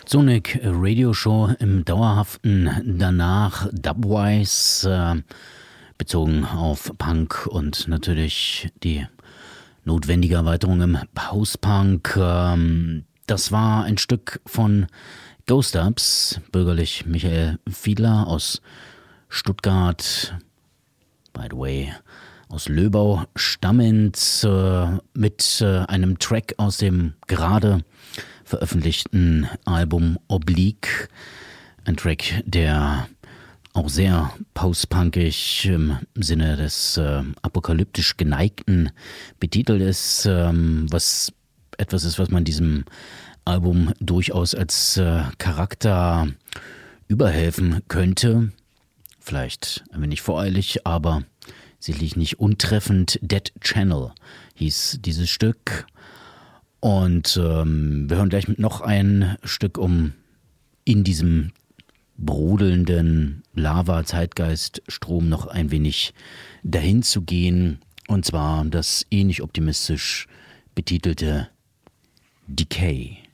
Sonic Radio Show im dauerhaften danach Dubwise, bezogen auf Punk und natürlich die notwendige Erweiterung im Post-Punk. Das war ein Stück von Ghost Dubs, bürgerlich Michael Fiedler aus Stuttgart, by the way, aus Löbau stammend, mit einem Track aus dem gerade veröffentlichten Album Oblique. Ein Track, der auch sehr postpunkig im Sinne des apokalyptisch Geneigten betitelt ist, was etwas ist, was man diesem Album durchaus als Charakter überhelfen könnte. Vielleicht ein wenig voreilig, aber sicherlich nicht untreffend. Dead Channel hieß dieses Stück. Und wir hören gleich mit noch ein Stück, um in diesem brodelnden Lava-Zeitgeiststrom noch ein wenig dahin zu gehen. Und zwar das ähnlich optimistisch betitelte Decay.